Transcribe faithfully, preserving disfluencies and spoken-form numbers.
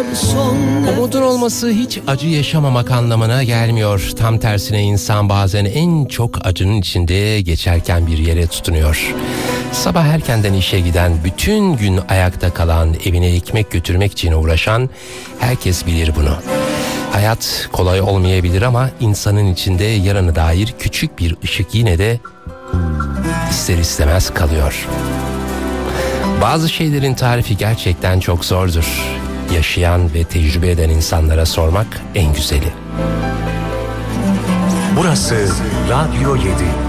Umudun olması hiç acı yaşamamak anlamına gelmiyor. Tam tersine insan bazen en çok acının içinde geçerken bir yere tutunuyor. Sabah erkenden işe giden, bütün gün ayakta kalan, evine ekmek götürmek için uğraşan herkes bilir bunu. Hayat kolay olmayabilir ama insanın içinde yarına dair küçük bir ışık yine de ister istemez kalıyor. Bazı şeylerin tarifi gerçekten çok zordur. Yaşayan ve tecrübe eden insanlara sormak en güzeli. Burası Radyo yedi.